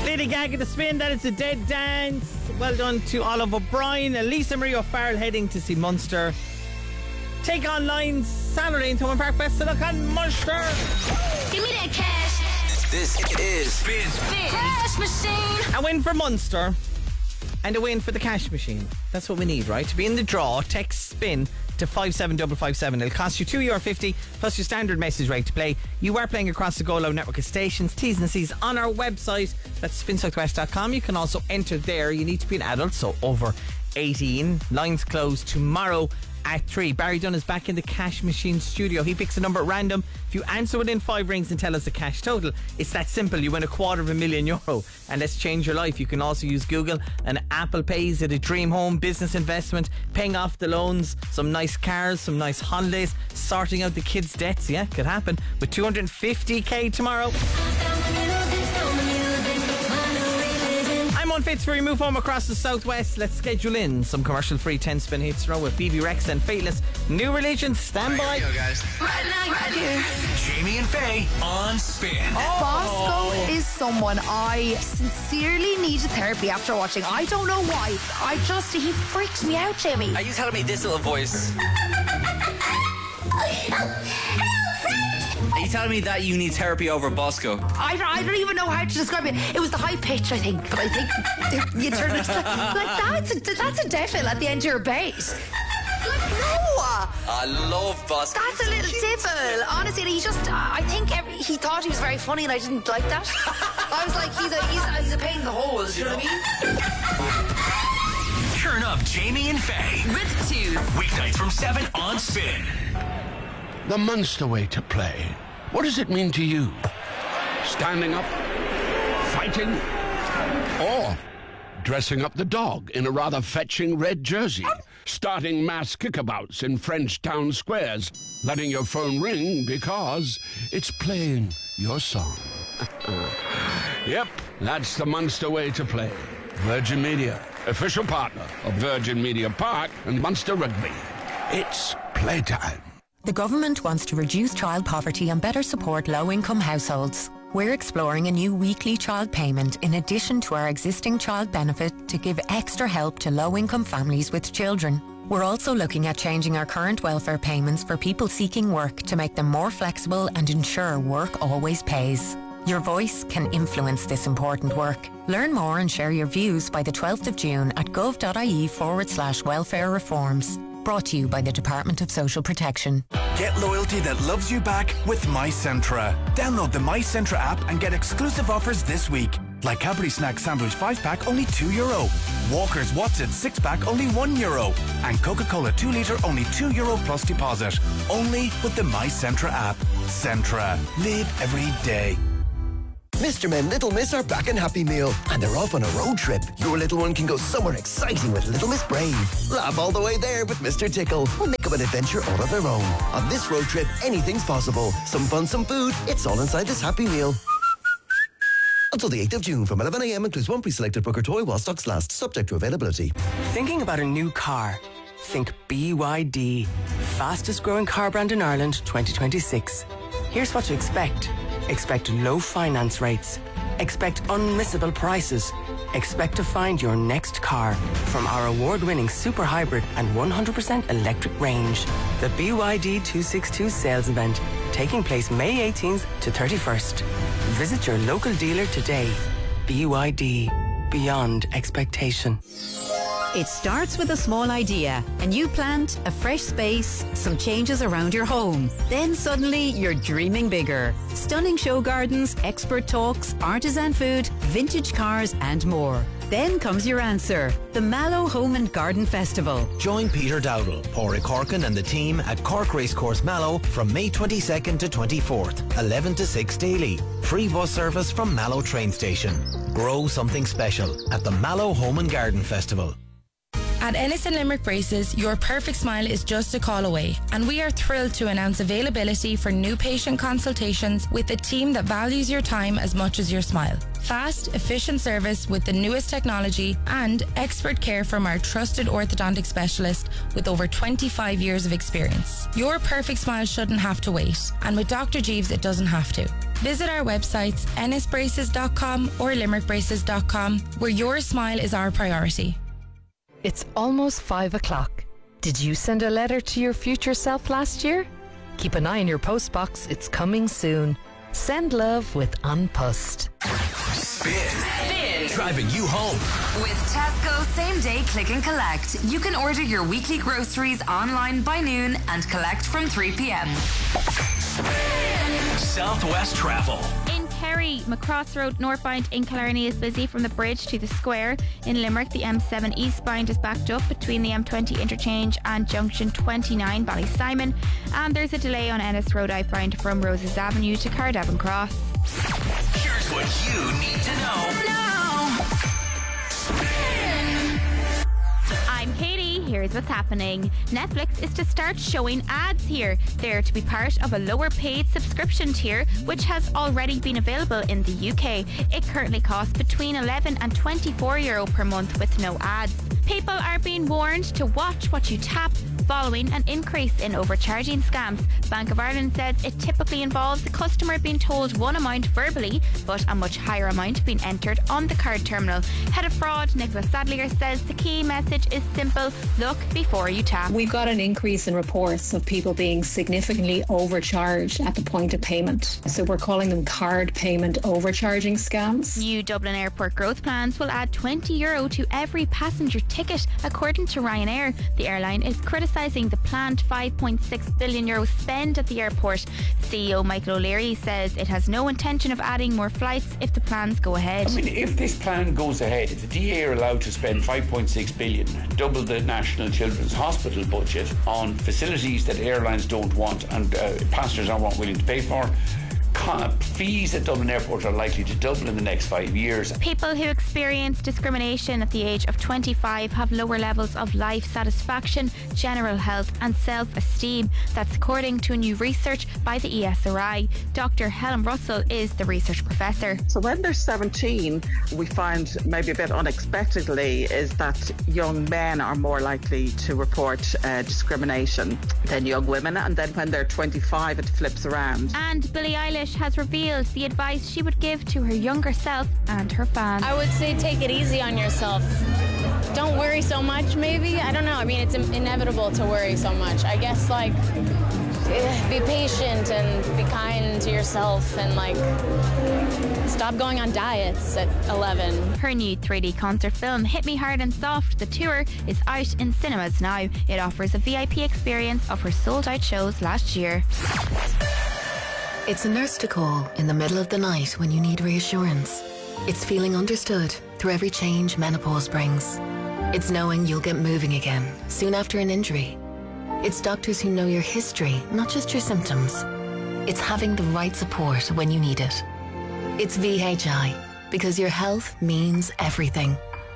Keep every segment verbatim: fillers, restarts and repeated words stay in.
Lady Gaga, The Spin, that is The Dead Dance. Well done to Olive O'Brien. Lisa Marie O'Farrell heading to see Munster take on Lions Saturday in Thomond Park. Best of luck on Munster. Give me that cash. This is Spin. Spin. Cash machine. A win for Munster and a win for the cash machine. That's what we need, right? To be in the draw, text SPIN to five seven five five seven. It'll cost you two euro fifty plus your standard message rate to play. You are playing across the Go Loud network of stations. T's and C's on our website. That's spin south west dot com. You can also enter there. You need to be an adult, so over eighteen. Lines close tomorrow at three. Barry Dunn is back in the cash machine studio. He picks a number at random. If you answer within five rings and tell us the cash total, it's that simple. You win a quarter of a million euro, and let's change your life. You can also use Google and Apple Pays at a dream home, business investment, paying off the loans, some nice cars, some nice holidays, sorting out the kids' debts. Yeah, could happen with two hundred fifty k tomorrow. I'm on Fitz for your move home across the southwest. Let's schedule in some commercial-free ten spin hits in a row with B B Rex and Fateless. New Religion, stand by. Right, here we go, guys. Right now, right here. Jamie and Faye on Spin. Oh. Bosco is someone I sincerely needed therapy after watching. I don't know why. I just, he freaks me out, Jamie. Are you telling me this little voice? Are you telling me that you need therapy over Bosco? I don't, I don't even know how to describe it. It was the high pitch, I think. But I think you turn it like, like that's a, that's a devil at the end of your bass. Like, no. I love Bosco. That's a little devil. Honestly, he just, uh, I think every, he thought he was very funny and I didn't like that. I was like, he's a, he's a, he's a pain in the holes, you know what I mean? Turn up Jamie and Faye. With two. Weeknights from seven on Spin. The Munster way to play. What does it mean to you? Standing up? Fighting? Or dressing up the dog in a rather fetching red jersey? Starting mass kickabouts in French town squares? Letting your phone ring because it's playing your song? Yep, that's the Munster way to play. Virgin Media, official partner of Virgin Media Park and Munster Rugby. It's playtime. The government wants to reduce child poverty and better support low-income households. We're exploring a new weekly child payment in addition to our existing child benefit to give extra help to low-income families with children. We're also looking at changing our current welfare payments for people seeking work to make them more flexible and ensure work always pays. Your voice can influence this important work. Learn more and share your views by the twelfth of June at gov.ie forward slash welfare reforms. Brought to you by the Department of Social Protection. Get loyalty that loves you back with MyCentra. Download the MyCentra app and get exclusive offers this week. Like Cadbury Snack Sandwich five pack, only two euro. Walker's Watson six pack, only one euro. And Coca-Cola two litre, only two euro plus deposit. Only with the MyCentra app. Centra. Live every day. Mister Men Little Miss are back in Happy Meal and they're off on a road trip. Your little one can go somewhere exciting with Little Miss Brave. Laugh all the way there with Mister Tickle and make up an adventure all of their own. On this road trip, anything's possible. Some fun, some food. It's all inside this Happy Meal. Until the eighth of June from eleven a m includes one pre-selected Booker toy while stocks last, subject to availability. Thinking about a new car? Think B Y D, fastest growing car brand in Ireland twenty twenty-six. Here's what to expect. Expect low finance rates. Expect unmissable prices. Expect to find your next car from our award-winning super hybrid and one hundred percent electric range. The B Y D two sixty-two sales event taking place May eighteenth to thirty-first. Visit your local dealer today. B Y D, beyond expectation. It starts with a small idea, a new plant, a fresh space, some changes around your home. Then suddenly you're dreaming bigger. Stunning show gardens, expert talks, artisan food, vintage cars and more. Then comes your answer, the Mallow Home and Garden Festival. Join Peter Dowdall, Pádraig Corkin and the team at Cork Racecourse Mallow from May twenty-second to twenty-fourth, eleven to six daily. Free bus service from Mallow train station. Grow something special at the Mallow Home and Garden Festival. At Ennis and Limerick Braces, your perfect smile is just a call away, and we are thrilled to announce availability for new patient consultations with a team that values your time as much as your smile. Fast, efficient service with the newest technology and expert care from our trusted orthodontic specialist with over twenty-five years of experience. Your perfect smile shouldn't have to wait, and with Doctor Jeeves it doesn't have to. Visit our websites ennis braces dot com or limerick braces dot com, where your smile is our priority. It's almost five o'clock. Did you send a letter to your future self last year? Keep an eye on your postbox. It's coming soon. Send love with Unpussed. Spin. Spin. Driving you home. With Tesco Same Day Click and Collect, you can order your weekly groceries online by noon and collect from three p.m. Southwest Travel. In Kerry, Macross Road northbound in Killarney is busy from the bridge to the square. In Limerick, the M seven eastbound is backed up between the M twenty interchange and junction twenty-nine Ballysimon. And there's a delay on Ennis Road outbound from Roses Avenue to Cardavon Cross. Here's what you need to know. Now. I'm Katie. Here's what's happening. Netflix is to start showing ads here. They're to be part of a lower paid subscription tier, which has already been available in the U K. It currently costs between eleven and twenty-four euro per month with no ads. People are being warned to watch what you tap following an increase in overcharging scams. Bank of Ireland says it typically involves the customer being told one amount verbally, but a much higher amount being entered on the card terminal. Head of Fraud, Nicola Sadlier, says the key message is simple: look before you tap. We've got an increase in reports of people being significantly overcharged at the point of payment. So we're calling them card payment overcharging scams. New Dublin Airport growth plans will add twenty euro to every passenger ticket, according to Ryanair. The airline is criticising the planned five point six billion euro spend at the airport. C E O Michael O'Leary says it has no intention of adding more flights if the plans go ahead. I mean, if this plan goes ahead, if the D A are allowed to spend five point six billion, double the National Children's Hospital budget on facilities that airlines don't want and uh, passengers aren't willing to pay for, fees at Dublin Airport are likely to double in the next five years. People who experience discrimination at the age of twenty-five have lower levels of life satisfaction, general health and self-esteem. That's according to new research by the E S R I. Doctor Helen Russell is the research professor. So when they're seventeen, we find maybe a bit unexpectedly is that young men are more likely to report uh, discrimination than young women, and then when they're twenty-five it flips around. And Billie Eilish has revealed the advice she would give to her younger self and her fans. I would say take it easy on yourself. Don't worry so much, maybe. I don't know. I mean, it's inevitable to worry so much. I guess, like, be patient and be kind to yourself and, like, stop going on diets at eleven. Her new three D concert film, Hit Me Hard and Soft, The Tour, is out in cinemas now. It offers a V I P experience of her sold-out shows last year. It's a nurse to call in the middle of the night when you need reassurance. It's feeling understood through every change menopause brings. It's knowing you'll get moving again soon after an injury. It's doctors who know your history, not just your symptoms. It's having the right support when you need it. It's V H I, because your health means everything.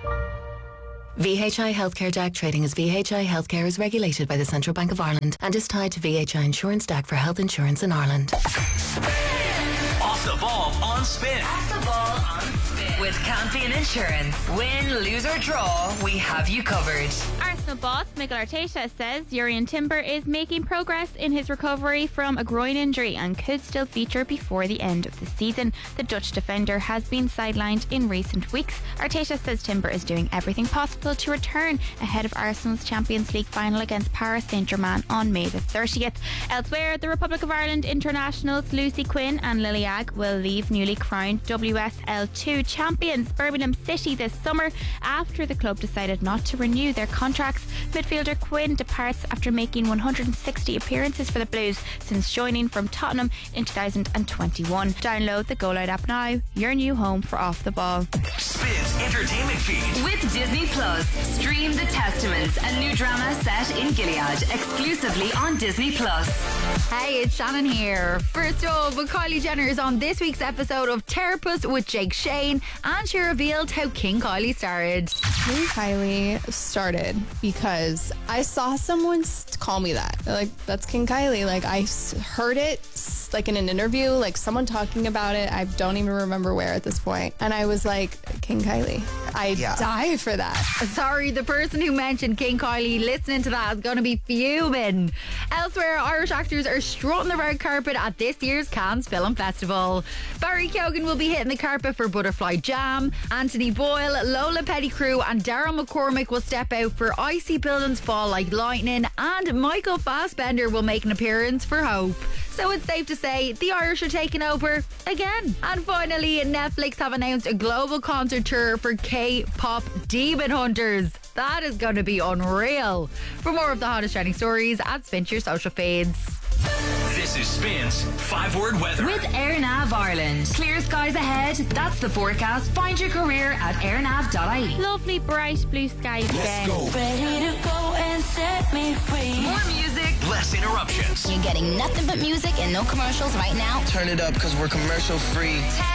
V H I Healthcare D A C trading as V H I Healthcare is regulated by the Central Bank of Ireland and is tied to V H I Insurance D A C for health insurance in Ireland. Off the ball on Spin. Off the ball on Spin. With Campion Insurance. Win, lose or draw, we have you covered. Arsenal boss Mikel Arteta says Jurrien Timber is making progress in his recovery from a groin injury and could still feature before the end of the season. The Dutch defender has been sidelined in recent weeks. Arteta says Timber is doing everything possible to return ahead of Arsenal's Champions League final against Paris Saint-Germain on May the thirtieth. Elsewhere, the Republic of Ireland internationals Lucy Quinn and Lily Agg will leave newly crowned W S L two champions Birmingham City this summer after the club decided not to renew their contracts. Midfielder Quinn departs after making one hundred sixty appearances for the Blues since joining from Tottenham in two thousand twenty-one. Download the Go Loud app now, your new home for Off the Ball. Spin's entertainment feed. With Disney Plus, stream The Testaments, a new drama set in Gilead, exclusively on Disney Plus. Hey, it's Shannon here. First up, Kylie Jenner is on this week's episode of Therapist with Jake Shane, and she revealed how King Kylie started. King Kylie started because I saw someone call me that. They're like, that's King Kylie. Like, I heard it like in an interview, like someone talking about it. I don't even remember where at this point. And I was like, King Kylie. I'd Yeah. die for that. Sorry, the person who mentioned King Kylie listening to that is going to be fuming. Elsewhere, Irish actors are strutting the red carpet at this year's Cannes Film Festival. Barry Keoghan will be hitting the carpet for Butterfly Jam. Anthony Boyle, Lola Pettigrew and Daryl McCormick will step out for I See Buildings Fall Like Lightning, and Michael Fassbender will make an appearance for Hope. So it's safe to say the Irish are taking over again. And finally, Netflix have announced a global concert tour for K-pop Demon Hunters. That is going to be unreal. For more of the hottest trending stories, add Spin to your social feeds. This is Spin's five-word weather. With AirNav Ireland. Clear skies ahead. That's the forecast. Find your career at airnav dot I E. Lovely bright blue skies again. Ready to go and set me free. More music. Less interruptions. You're getting nothing but music and no commercials right now. Turn it up because we're commercial free.